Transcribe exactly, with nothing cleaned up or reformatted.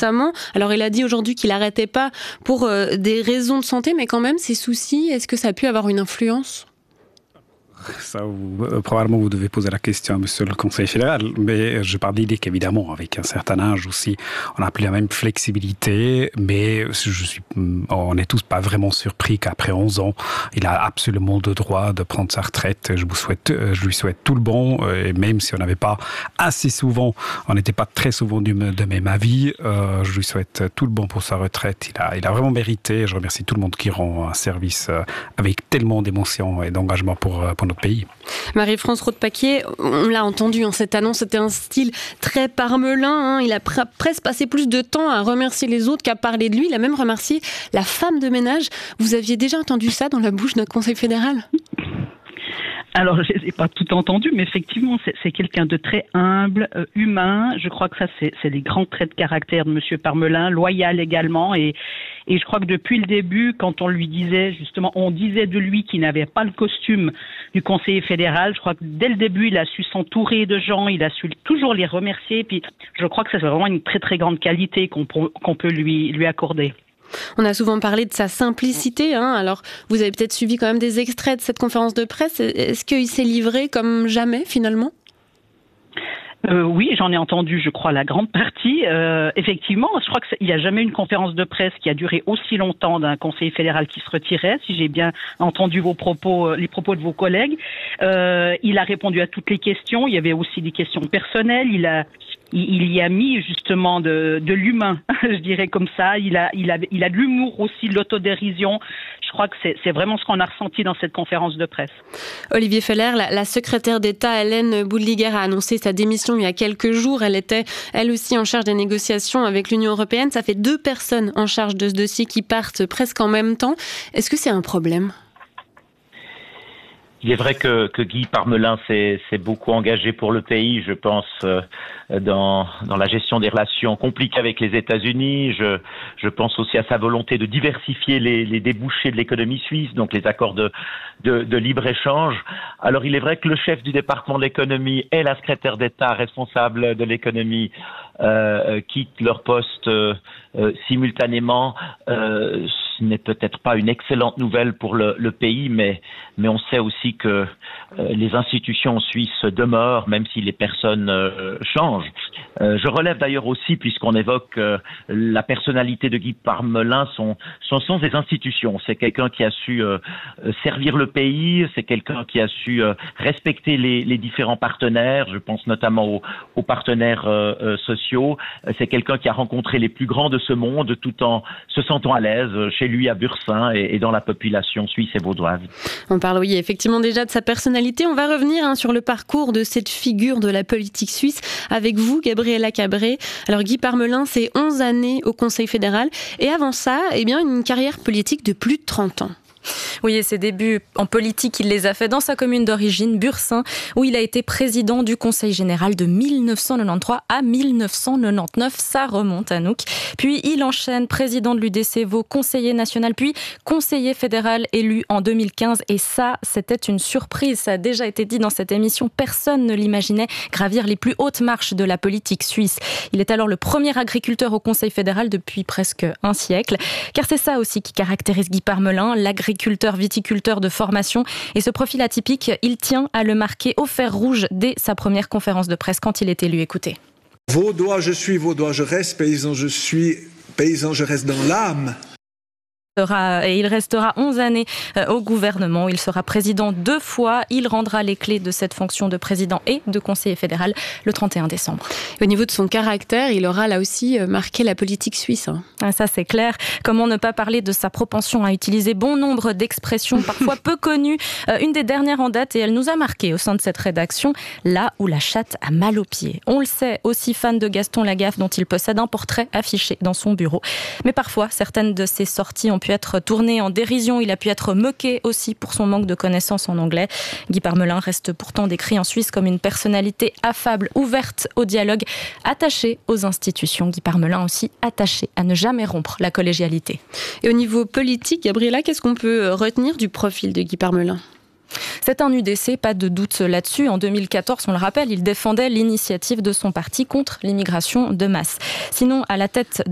récemment. Alors il a dit aujourd'hui qu'il n'arrêtait pas pour euh, des raisons de santé, mais quand même ces soucis, est-ce que ça a pu avoir une influence ? Ça, vous, euh, probablement vous devez poser la question à monsieur le Conseil fédéral, mais je pars de l'idée qu'évidemment, avec un certain âge aussi, on n'a plus la même flexibilité, mais je suis, on n'est tous pas vraiment surpris qu'après onze ans, il a absolument le droit de prendre sa retraite. Je vous souhaite, je lui souhaite tout le bon, et même si on n'avait pas assez souvent, on n'était pas très souvent du, de même avis, euh, je lui souhaite tout le bon pour sa retraite. Il a, il a vraiment mérité. Je remercie tout le monde qui rend un service avec tellement d'émotion et d'engagement pour, pour notre pays. Marie-France Rode-Paquier, on l'a entendu, hein, cette annonce, c'était un style très parmelin. Hein, il a pr- presque passé plus de temps à remercier les autres qu'à parler de lui. Il a même remercié la femme de ménage. Vous aviez déjà entendu ça dans la bouche d'un conseil fédéral ? Alors, je n'ai pas tout entendu, mais effectivement, c'est, c'est quelqu'un de très humble, euh, humain. Je crois que ça, c'est, c'est les grands traits de caractère de Monsieur Parmelin, loyal également. Et, et je crois que depuis le début, quand on lui disait, justement, on disait de lui qu'il n'avait pas le costume du conseiller fédéral, je crois que dès le début, il a su s'entourer de gens, il a su toujours les remercier. Et puis, je crois que ça, c'est vraiment une très, très grande qualité qu'on, qu'on peut lui, lui accorder. On a souvent parlé de sa simplicité. Hein. Alors, vous avez peut-être suivi quand même des extraits de cette conférence de presse. Est-ce qu'il s'est livré comme jamais, finalement ? Euh, oui, j'en ai entendu, je crois, la grande partie. Euh, effectivement, je crois qu'il n'y a jamais une conférence de presse qui a duré aussi longtemps d'un conseiller fédéral qui se retirait, si j'ai bien entendu vos propos, les propos de vos collègues. Euh, il a répondu à toutes les questions. Il y avait aussi des questions personnelles. Il a Il y a mis justement de, de l'humain, je dirais comme ça. Il a, il a, il a de l'humour aussi, de l'autodérision. Je crois que c'est, c'est vraiment ce qu'on a ressenti dans cette conférence de presse. Olivier Feller, la, la secrétaire d'État Hélène Boudliger a annoncé sa démission il y a quelques jours. Elle était, elle aussi, en charge des négociations avec l'Union européenne. Ça fait deux personnes en charge de ce dossier qui partent presque en même temps. Est-ce que c'est un problème ? Il est vrai que, que Guy Parmelin s'est, s'est beaucoup engagé pour le pays, je pense, euh, dans, dans la gestion des relations compliquées avec les États-Unis. Je, je pense aussi à sa volonté de diversifier les, les débouchés de l'économie suisse, donc les accords de, de, de libre-échange. Alors il est vrai que le chef du département de l'économie et la secrétaire d'État responsable de l'économie euh, quittent leur poste euh, euh, simultanément. Euh, ce n'est peut-être pas une excellente nouvelle pour le, le pays, mais, mais on sait aussi que euh, les institutions suisses demeurent, même si les personnes euh, changent. Euh, je relève d'ailleurs aussi, puisqu'on évoque euh, la personnalité de Guy Parmelin, son, son sens des institutions. C'est quelqu'un qui a su euh, servir le pays, c'est quelqu'un qui a su euh, respecter les, les différents partenaires, je pense notamment aux, aux partenaires euh, euh, sociaux. C'est quelqu'un qui a rencontré les plus grands de ce monde tout en se sentant à l'aise chez lui à Bursin et, et dans la population suisse et vaudoise. On parle, oui, effectivement déjà de sa personnalité. On va revenir hein, sur le parcours de cette figure de la politique suisse avec vous, Gabriela Cabré. Alors Guy Parmelin, c'est onze années au Conseil fédéral et avant ça, eh bien, une carrière politique de plus de trente ans. Oui, et ses débuts en politique, il les a fait dans sa commune d'origine, Bursin, où il a été président du Conseil général de mille neuf cent quatre-vingt-treize à mille neuf cent quatre-vingt-dix-neuf. Ça remonte, Anouk. Puis il enchaîne président de l'U D C, Vaud, conseiller national, puis conseiller fédéral élu en deux mille quinze. Et ça, c'était une surprise. Ça a déjà été dit dans cette émission. Personne ne l'imaginait gravir les plus hautes marches de la politique suisse. Il est alors le premier agriculteur au Conseil fédéral depuis presque un siècle. Car c'est ça aussi qui caractérise Guy Parmelin, l'agriculteur agriculteur, viticulteur de formation. Et ce profil atypique, il tient à le marquer au fer rouge dès sa première conférence de presse quand il est élu. Écoutez. Vaudois, je suis, Vaudois, je reste, paysan, je suis, paysan, je reste dans l'âme. Et il restera onze années au gouvernement. Il sera président deux fois. Il rendra les clés de cette fonction de président et de conseiller fédéral le trente et un décembre. Au niveau de son caractère, il aura là aussi marqué la politique suisse. Hein. Ça, c'est clair. Comment ne pas parler de sa propension à utiliser bon nombre d'expressions parfois peu connues. Une des dernières en date, et elle nous a marqué au sein de cette rédaction, là où la chatte a mal aux pieds. On le sait, aussi fan de Gaston Lagaffe, dont il possède un portrait affiché dans son bureau. Mais parfois, certaines de ses sorties ont pu être tourné en dérision. Il a pu être moqué aussi pour son manque de connaissances en anglais. Guy Parmelin reste pourtant décrit en Suisse comme une personnalité affable, ouverte au dialogue, attachée aux institutions. Guy Parmelin aussi attaché à ne jamais rompre la collégialité. Et au niveau politique, Gabriela, qu'est-ce qu'on peut retenir du profil de Guy Parmelin ? C'est un U D C, pas de doute là-dessus. En deux mille quatorze, on le rappelle, il défendait l'initiative de son parti contre l'immigration de masse. Sinon, à la tête